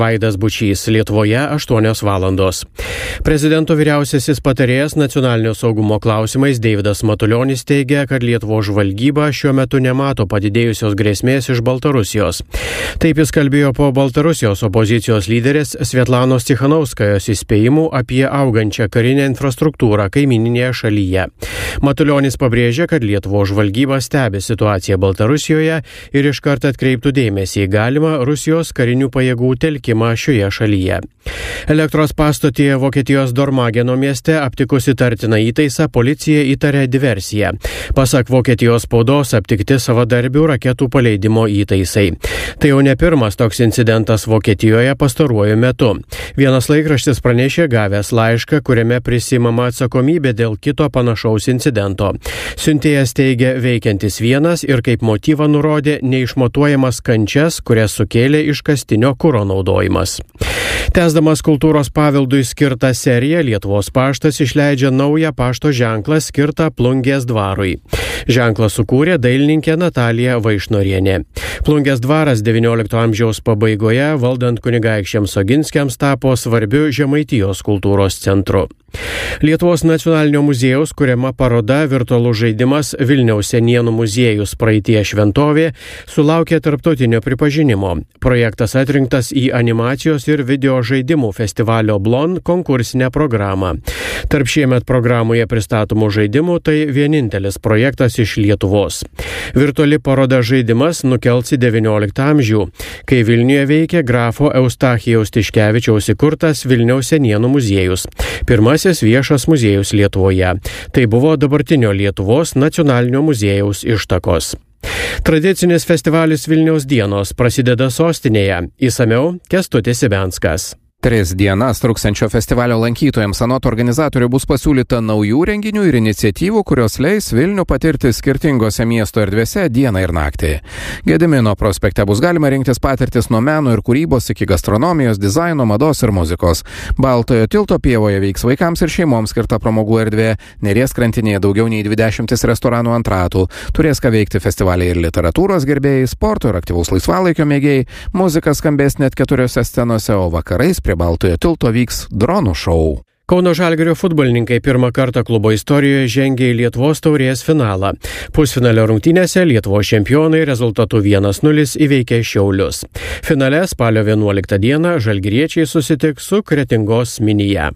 Vaidas Bučys, Lietuvoje 8 valandos. Prezidento vyriausiasis patarėjas nacionalinio saugumo klausimais Deividas Matulionis teigia, kad Lietuvos žvalgyba šiuo metu nemato padidėjusios grėsmės iš Baltarusijos. Taip jis kalbėjo po Baltarusijos opozicijos lyderės Svetlanos Cichanauskajos įspėjimų apie augančią karinę infrastruktūrą kaimyninėje šalyje. Matulionis pabrėžė, kad Lietuvos žvalgyba stebi situaciją Baltarusijoje ir iškart atkreiptų dėmesį į galimą Rusijos karinių pajėgų telkimą šioje šalyje. Elektros pastotyje Vokietijos Dormageno mieste aptikus įtartiną įtaisą, policija įtarė diversiją. Pasak Vokietijos spaudos aptikti savadarbių raketų paleidimo įtaisai. Tai jau ne pirmas toks incidentas Vokietijoje pastaruoju metu. Vienas laikraštis pranešė gavęs laišką, kuriame prisimama atsakomybė dėl kito panašaus incidento. Siuntėjas teigia veikiantis vienas ir kaip motyvą nurodė neišmatuojamas kančias, kurias sukėlė iškastinio kuro naudojimas. Tęsdamas kultūros paveldui skirtą seriją, Lietuvos paštas išleidžia naują pašto ženklą skirtą Plungės dvarui. Ženklą sukūrė dailininkė Natalija Vaišnorienė. Plungės dvaras XIX amžiaus pabaigoje, valdant kunigaikščiams Oginskiams, tapo svarbiu Žemaitijos kultūros centru. Lietuvos nacionalinio muziejaus kuriama paroda virtualus žaidimas Vilniaus senienų muziejus praeitie šventovė sulaukė tarptautinio pripažinimo. Projektas atrinktas į animacijos ir video žaidimų festivalio Blon konkursinę programą. Tarp šiemet programoje pristatomų žaidimų tai vienintelis projektas iš Lietuvos. Virtuali paroda žaidimas nukels į XIX amžių, kai Vilniuje veikė grafo Eustachijaus Tiškevičiaus įkurtas Vilniaus senienų muziejus. Pirmasis viešas muziejus Lietuvoje. Tai buvo dabartinio Lietuvos nacionalinio muziejaus ištakos. Tradicinis festivalis Vilniaus dienos prasideda sostinėje. Išsamiau Kęstutis Ibenskas. 3 dienas truksiančio festivalio lankytojams anot organizatorių bus pasiūlyta naujų renginių ir iniciatyvų, kurios leis Vilnių patirti skirtingose miesto erdvėse dieną ir naktį. Gedimino prospekte bus galima rinktis patirtis nuo meno ir kūrybos iki gastronomijos, dizaino, mados ir muzikos. Baltojo tilto pievoje veiks vaikams ir šeimoms skirta pramogų erdvė. Neries krantinėje daugiau nei 20 restoranų ant ratų. Turės ką veikti festivaliai ir literatūros gerbėjai, sporto ir aktyvaus laisvalaikio mėgėjai. Muzika skambės net 4 scenose, o vakarais prie Baltojo tilto vyks dronų šou. Kauno Žalgirio futbolininkai pirmą kartą klubo istorijoje žengė į Lietuvos taurės finalą. Pusfinalio rungtynėse Lietuvos čempionai rezultatu 1-0 įveikė Šiaulius. Finale spalio 11 dieną žalgiriečiai susitiks su Kretingos Minija.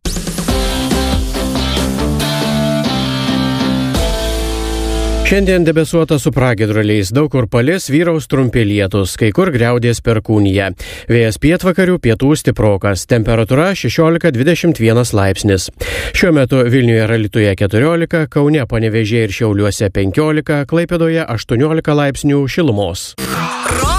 Šiandien debesuota su pragiedruliais, daug kur palis, vyraus trumpi lietūs, kai kur griaudės perkūnija. Vėjas pietvakarių, pietų stiprokas, temperatūra 16-21 laipsnis. Šiuo metu Vilniuje ir Alytuje 14, Kaune, Panevėžyje ir Šiauliuose 15, Klaipėdoje 18 laipsnių šilumos.